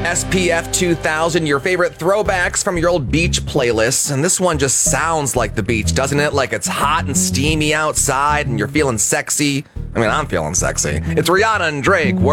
SPF 2000, your favorite throwbacks from your old beach playlists. And this one just sounds like the beach, doesn't it? Like it's hot and steamy outside and you're feeling sexy. I mean, I'm feeling sexy. It's Rihanna and Drake.